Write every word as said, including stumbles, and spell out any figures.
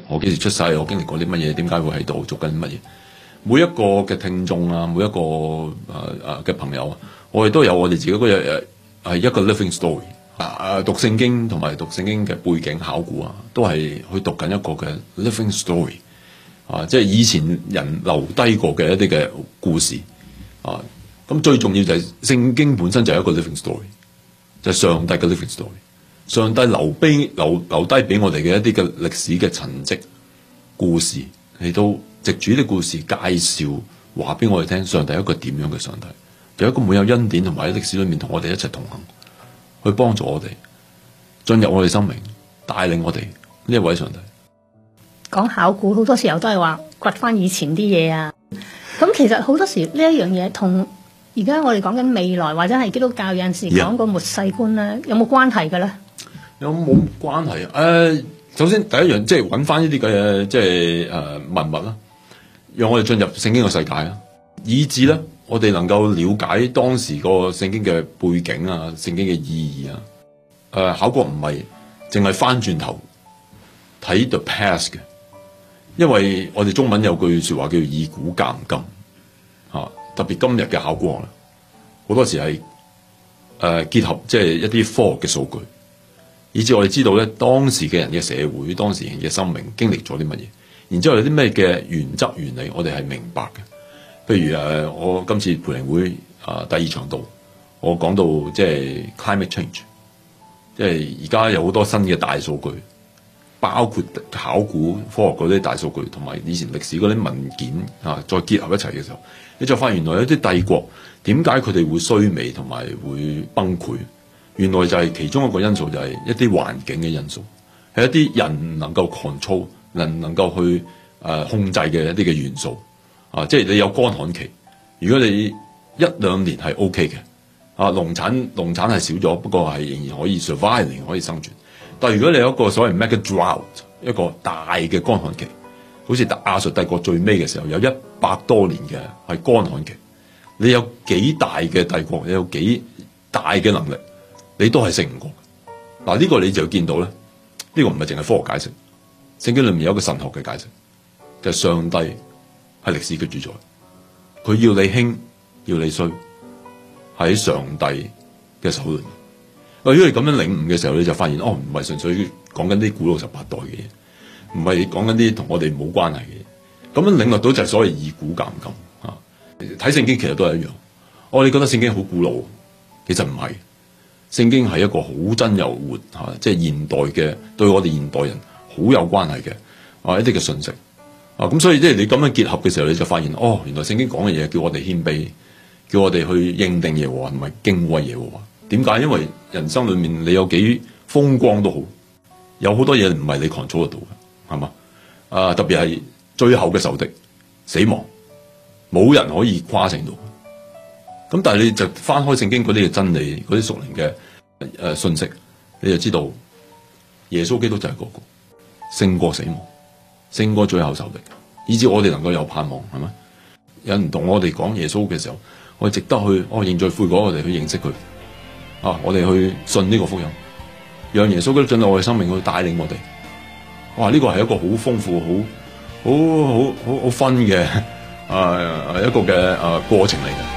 我幾時出世，我經歷過啲乜嘢，點解會喺度做緊乜嘢。每一個嘅聽眾啊，每一個誒誒嘅朋友啊，我哋都有我哋自己嗰日誒係一個 living story 啊！讀聖經同埋讀聖經嘅背景考古啊，都係去讀緊一個嘅 living story 啊！即係以前人留低過嘅一啲嘅故事啊！咁最重要就係聖經本身就係一個 living story， 就係上帝嘅 living story。上帝留俾留留低俾我哋嘅一啲嘅歷史嘅陳跡故事，嚟到藉住啲故事介紹話俾我哋聽，上帝係一個點樣嘅上帝，有一個滿有恩典同埋喺歷史裏面同我哋一齊同行，去幫助我哋進入我哋生命，帶領我哋呢一位上帝。 講考古好多時候都係話掘翻以前啲嘢啊，咁其實好多時呢一樣嘢同而家我哋講緊未來或者係基督教有陣時講個末世觀咧，yeah. 有冇關係嘅咧？ 有冇關係啊？誒、呃，首先第一樣即係揾翻呢啲嘅即係誒文物啦，讓我哋進入聖經嘅世界啦，以至咧我哋能夠了解當時個聖經嘅背景啊、聖經嘅意義啊。誒、呃，考古唔係淨係翻轉頭睇 the past 嘅，因為我哋中文有句說話叫做以古鑑今嚇，特別今日嘅考古學啦，好多時係誒、呃、結合即係一啲科學嘅數據。以至我哋知道咧，當時嘅人嘅社會，當時人嘅生命經歷咗啲乜嘢，然之後有啲咩嘅原則原理，我哋係明白嘅。譬如誒，我今次培靈會啊第二場度，我講到即係 climate change， 即係而家有好多新嘅大數據，包括考古科學嗰啲大數據，同埋以前歷史嗰啲文件啊，再結合一齊嘅時候，你就發現原來有啲帝國點解佢哋會衰微同埋會崩潰。原來就係其中一個因素，就係一啲環境嘅因素，係一啲人能夠 control、能能夠去誒、呃、控制嘅一啲嘅元素啊！即係你有乾旱期，如果你一兩年係 OK 嘅啊，農產農產係少咗，不過係仍然可以 survive 可以生存。但係如果你有一個所謂 mega drought， 一個大嘅乾旱期，好似亞述帝國最尾嘅時候有一百多年嘅係乾旱期，你有幾大嘅帝國，你有幾大嘅能力，你都係勝唔過。嗱，呢個你就見到咧，呢、這個唔係淨係科學解釋，聖經裏面有一個神學嘅解釋，就係、是、上帝係歷史嘅主宰，佢要你興要你衰，喺上帝嘅手裏面。如果你咁樣領悟嘅時候，你就發現哦，唔係純粹講緊啲古老十八代嘅嘢，唔係講緊啲同我哋冇關係嘅嘢。咁樣領悟到就係所謂以古鑑今啊！睇聖經其實都係一樣。我哋覺得聖經好古老，其實唔係。聖經係一個好真又活嚇，即係現代嘅，對我哋現代人好有關係嘅啊一啲嘅信息啊。咁所以即係你咁樣結合嘅時候，你就發現哦，原來聖經講嘅嘢叫我哋謙卑，叫我哋去認定耶和華，唔係敬畏耶和華。點解？因為人生裏面你有幾風光都好，有好多嘢唔係你 control 得到嘅，係嘛？啊，特別係最後嘅仇敵死亡，冇人可以跨勝到。咁但係你就翻開聖經嗰啲嘅真理，嗰啲屬靈嘅誒信息，你就知道耶穌基督就係嗰個勝過死亡，勝過最後仇敵，以致我哋能夠有盼望，係咪？有人同我哋講耶穌嘅時候，我哋值得去哦認罪悔改，我哋去認識佢啊，我哋去信呢個福音，讓耶穌基督進入我哋生命去帶領我哋。哇！呢個係一個好豐富、好好好好好分嘅啊一個嘅啊過程嚟嘅。